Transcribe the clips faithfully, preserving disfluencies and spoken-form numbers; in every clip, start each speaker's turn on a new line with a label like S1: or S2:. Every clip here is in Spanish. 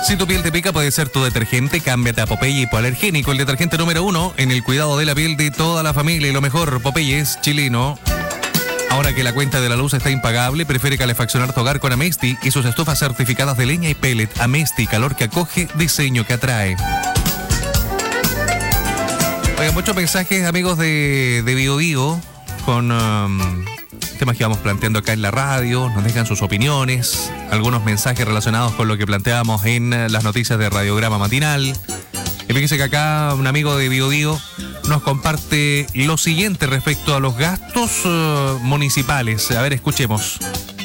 S1: Si tu piel te pica, puede ser tu detergente. Cámbiate a Popeye Hipoalergénico, el detergente número uno en el cuidado de la piel de toda la familia. Y lo mejor, Popeye es chileno. Ahora que la cuenta de la luz está impagable, prefiere calefaccionar tu hogar con Amesti y sus estufas certificadas de leña y pellet. Amesti, calor que acoge, diseño que atrae. Oigan, muchos mensajes, amigos de, de Bio Bio, con um, temas que vamos planteando acá en la radio. Nos dejan sus opiniones, algunos mensajes relacionados con lo que planteamos en las noticias de Radiograma Matinal. Y fíjense que acá un amigo de Bio Bio nos comparte lo siguiente respecto a los gastos uh, municipales. A ver, escuchemos.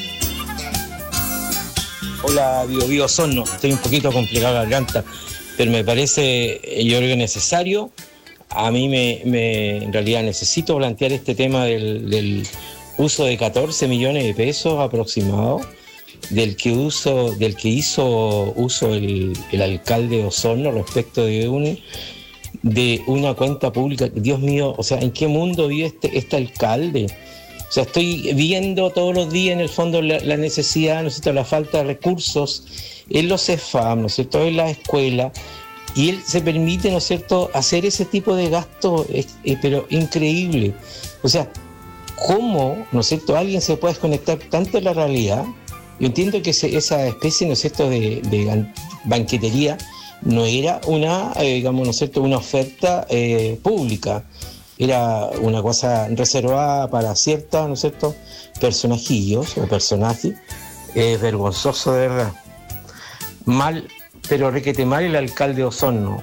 S2: Hola, Bio Bio Osorno. Estoy un poquito complicado la garganta, pero me parece, yo creo que necesario. A mí me, me en realidad necesito plantear este tema del, del uso de catorce millones de pesos aproximados del que uso, del que hizo uso el, el alcalde de Osorno respecto de un de una cuenta pública. Dios mío, o sea, ¿en qué mundo vive este, este alcalde? O sea, estoy viendo todos los días en el fondo la, la necesidad, ¿no es cierto?, la falta de recursos en los C E F A M, ¿no es cierto?, en las escuelas. Y él se permite, ¿no es cierto?, hacer ese tipo de gasto, eh, eh, pero increíble. O sea, ¿cómo, ¿no es cierto?, alguien se puede desconectar tanto de la realidad? Yo entiendo que ese, esa especie, ¿no es cierto?, de, de banquetería no era una, eh, digamos, ¿no es cierto?, una oferta eh, pública. Era una cosa reservada para ciertos, ¿no es cierto?, personajillos o personajes. Es vergonzoso, de verdad. Mal. Pero requete mal el alcalde de Osorno.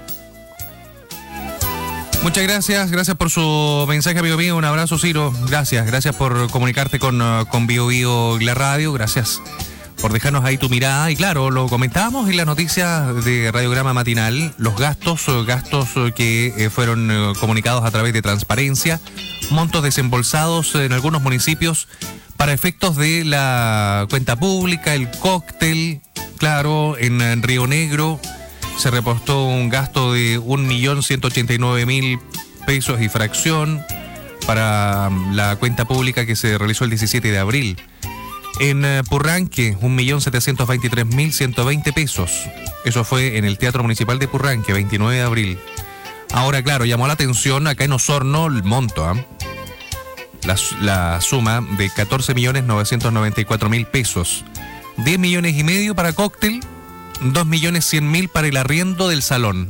S1: Muchas gracias, gracias por su mensaje, Bio Bio. Un abrazo, Ciro. Gracias, gracias por comunicarte con, con Bio Bio y la radio. Gracias por dejarnos ahí tu mirada. Y claro, lo comentábamos en las noticias de Radiograma Matinal, los gastos, gastos que fueron comunicados a través de transparencia, montos desembolsados en algunos municipios para efectos de la cuenta pública, el cóctel. Claro, en, en Río Negro se reportó un gasto de un millón ciento ochenta y nueve mil pesos y fracción para la cuenta pública que se realizó el diecisiete de abril. En uh, Purranque, un millón setecientos veintitrés mil ciento veinte pesos. Eso fue en el Teatro Municipal de Purranque, veintinueve de abril. Ahora, claro, llamó la atención acá en Osorno el monto, ¿eh? la, la suma de catorce millones novecientos noventa y cuatro mil pesos. diez millones y medio para cóctel, dos millones cien mil para el arriendo del salón.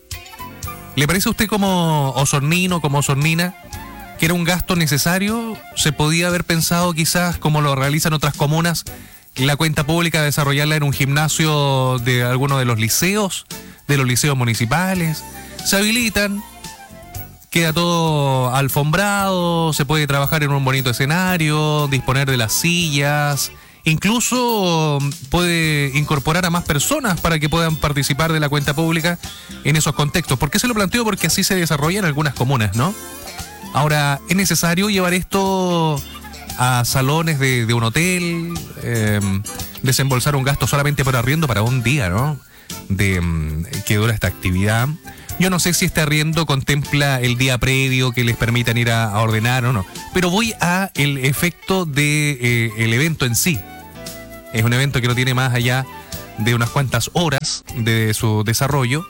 S1: ¿Le parece a usted como osornino, como osornina, que era un gasto necesario? ¿Se podía haber pensado quizás, como lo realizan otras comunas, la cuenta pública desarrollarla en un gimnasio de alguno de los liceos, de los liceos municipales? Se habilitan, queda todo alfombrado, se puede trabajar en un bonito escenario, disponer de las sillas. Incluso puede incorporar a más personas para que puedan participar de la cuenta pública en esos contextos. ¿Por qué se lo planteo? Porque así se desarrolla en algunas comunas, ¿no? Ahora, ¿es necesario llevar esto a salones de, de un hotel? Eh, desembolsar un gasto solamente por arriendo para un día, ¿no?, de que dura esta actividad. Yo no sé si este arriendo contempla el día previo que les permitan ir a, a ordenar o no. Pero voy a el efecto de eh, el evento en sí. Es un evento que no tiene más allá de unas cuantas horas de su desarrollo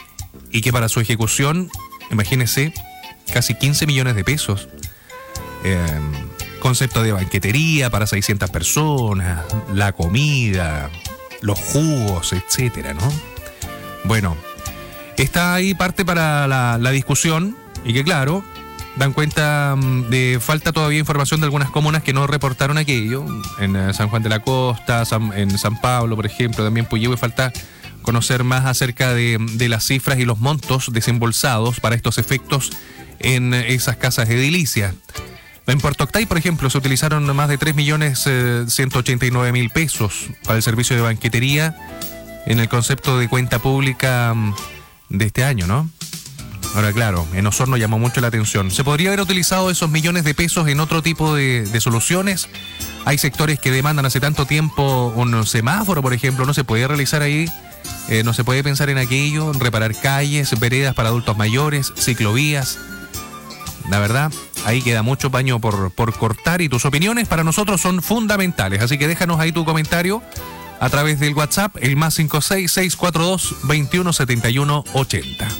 S1: y que para su ejecución, imagínense, casi quince millones de pesos. Eh, concepto de banquetería para seiscientas personas, la comida, los jugos, etcétera, ¿no? Bueno, está ahí parte para la, la discusión y que, claro, dan cuenta de falta todavía información de algunas comunas que no reportaron aquello. En uh, San Juan de la Costa, San, en San Pablo, por ejemplo, también Puyehue, falta conocer más acerca de, de las cifras y los montos desembolsados para estos efectos en esas casas edilicias. En Puerto Octay, por ejemplo, se utilizaron más de tres millones ciento ochenta y nueve mil pesos para el servicio de banquetería en el concepto de cuenta pública de este año, ¿no? Ahora, claro, en Osorno llamó mucho la atención. ¿Se podría haber utilizado esos millones de pesos en otro tipo de, de soluciones? Hay sectores que demandan hace tanto tiempo un semáforo, por ejemplo. ¿No se puede realizar ahí? Eh, ¿No se puede pensar en aquello? Reparar calles, veredas para adultos mayores, ciclovías. La verdad, ahí queda mucho paño por, por cortar y tus opiniones para nosotros son fundamentales. Así que déjanos ahí tu comentario a través del WhatsApp, el más cinco seis, seis cuatro dos, veintiuno setenta y uno ochenta.